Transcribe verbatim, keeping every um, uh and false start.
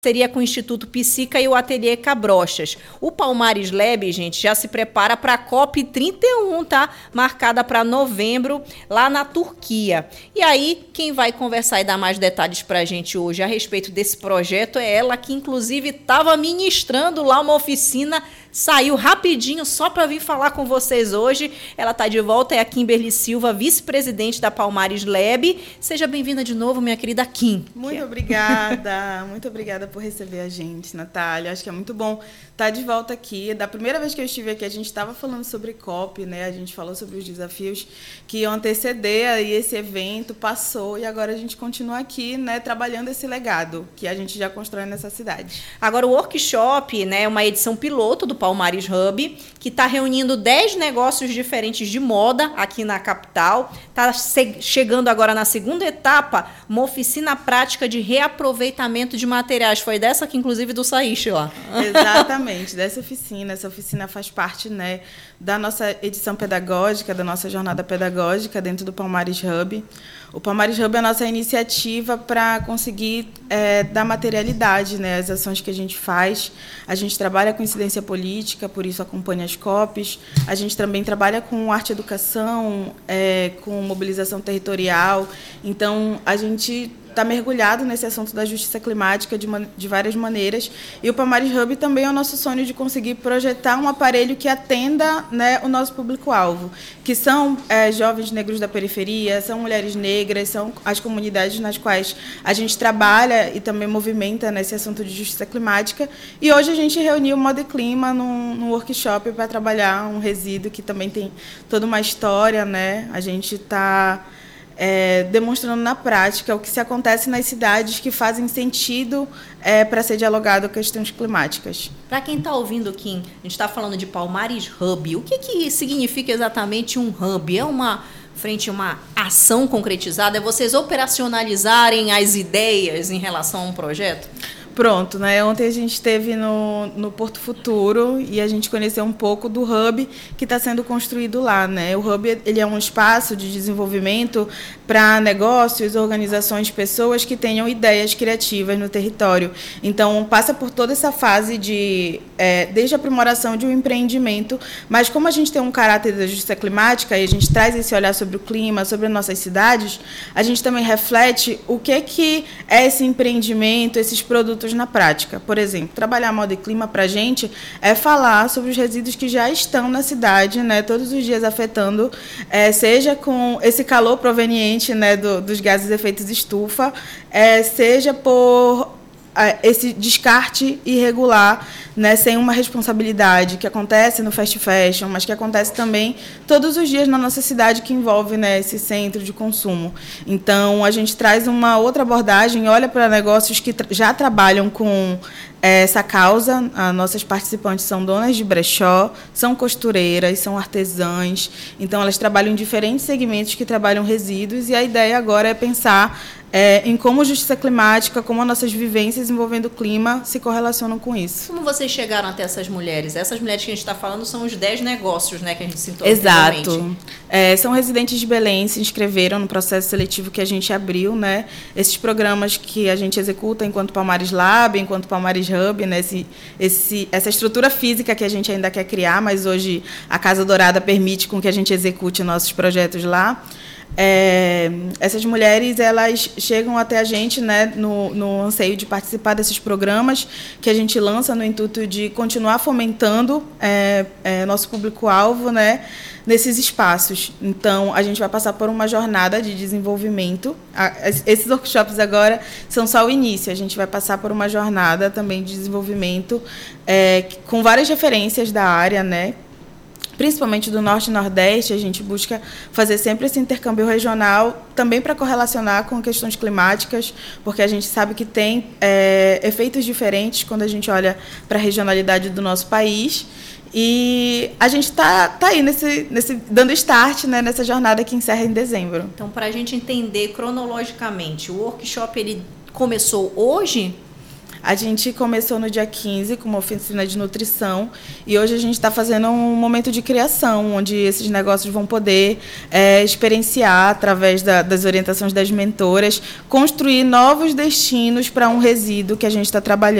Seria com o Instituto Psica e o Ateliê Cabrochas. O Palmares Lab, gente, já se prepara para a COP trinta e um, tá? Marcada para novembro, lá na Turquia. E aí, quem vai conversar e dar mais detalhes para a gente hoje a respeito desse projeto é ela, que inclusive estava ministrando lá uma oficina, saiu rapidinho só para vir falar com vocês hoje. Ela está de volta, é a Kimberly Silva, vice-presidente da Palmares Lab. Seja bem-vinda de novo, minha querida Kim. Muito obrigada, muito obrigada por receber a gente, Natália. Acho que é muito bom estar de volta aqui. Da primeira vez que eu estive aqui, a gente estava falando sobre COP, né? A gente falou sobre os desafios que iam anteceder aí esse evento, passou, e agora a gente continua aqui, né, trabalhando esse legado que a gente já constrói nessa cidade. Agora, o workshop, né, é uma edição piloto do Palmares Hub, que está reunindo dez negócios diferentes de moda aqui na capital. Está chegando agora na segunda etapa, uma oficina prática de reaproveitamento de materiais. Foi dessa que, inclusive, tu saíste lá. Exatamente, dessa oficina. Essa oficina faz parte, né, da nossa edição pedagógica, da nossa jornada pedagógica dentro do Palmares Hub. O Palmares Hub é a nossa iniciativa para conseguir é, dar materialidade, né, às ações que a gente faz. A gente trabalha com incidência política, por isso acompanha as COPs. A gente também trabalha com arte e educação, é, com mobilização territorial. Então, a gente está mergulhado nesse assunto da justiça climática de, de várias maneiras. E o Palmares Hub também é o nosso sonho de conseguir projetar um aparelho que atenda, né, o nosso público-alvo, que são é, jovens negros da periferia, são mulheres negras, são as comunidades nas quais a gente trabalha e também movimenta nesse assunto de justiça climática. E hoje a gente reuniu o Moda e Clima num, num workshop para trabalhar um resíduo que também tem toda uma história, né? A gente está É, demonstrando na prática o que se acontece nas cidades que fazem sentido é, para ser dialogado com questões climáticas. Para quem está ouvindo, Kim, a gente está falando de Palmares Hub. O que, que significa exatamente um hub? É uma frente, uma ação concretizada? É vocês operacionalizarem as ideias em relação a um projeto? Pronto, né? Ontem a gente esteve no, no Porto Futuro e a gente conheceu um pouco do hub que está sendo construído lá, né? O hub, ele é um espaço de desenvolvimento para negócios, organizações, pessoas que tenham ideias criativas no território. Então, passa por toda essa fase de, é, desde a aprimoração de um empreendimento, mas como a gente tem um caráter da justiça climática e a gente traz esse olhar sobre o clima, sobre as nossas cidades, a gente também reflete o que, que é esse empreendimento, esses produtos na prática. Por exemplo, trabalhar moda e clima para a gente é falar sobre os resíduos que já estão na cidade, né, todos os dias afetando, é, seja com esse calor proveniente, né, do, dos gases de efeito estufa, é, seja por é, esse descarte irregular, né, sem uma responsabilidade, que acontece no fast fashion, mas que acontece também todos os dias na nossa cidade, que envolve, né, esse centro de consumo. Então, a gente traz uma outra abordagem, olha para negócios que tra- já trabalham com é, essa causa. As nossas participantes são donas de brechó, são costureiras, são artesãs, então elas trabalham em diferentes segmentos que trabalham resíduos, e a ideia agora é pensar É, em como justiça climática, como as nossas vivências envolvendo o clima se correlacionam com isso. Como vocês chegaram até essas mulheres? Essas mulheres que a gente está falando são os dez negócios, né, que a gente citou anteriormente. Exato. É, são residentes de Belém, se inscreveram no processo seletivo que a gente abriu, né? Esses programas que a gente executa enquanto Palmares Lab, enquanto Palmares Hub, né? Esse, esse, essa estrutura física que a gente ainda quer criar, mas hoje a Casa Dourada permite com que a gente execute nossos projetos lá. É, essas mulheres, elas chegam até a gente, né, no, no anseio de participar desses programas que a gente lança no intuito de continuar fomentando é, é, nosso público-alvo, né, nesses espaços. Então, a gente vai passar por uma jornada de desenvolvimento. Esses workshops agora são só o início. A gente vai passar por uma jornada também de desenvolvimento é, com várias referências da área, né, principalmente do Norte e Nordeste. A gente busca fazer sempre esse intercâmbio regional, também para correlacionar com questões climáticas, porque a gente sabe que tem é, efeitos diferentes quando a gente olha para a regionalidade do nosso país. E a gente está tá aí nesse, nesse, dando start, né, nessa jornada que encerra em dezembro. Então, para a gente entender cronologicamente, o workshop ele começou hoje? A gente começou no dia quinze com uma oficina de nutrição e hoje a gente está fazendo um momento de criação, onde esses negócios vão poder é, experienciar, através da, das orientações das mentoras, construir novos destinos para um resíduo que a gente está trabalhando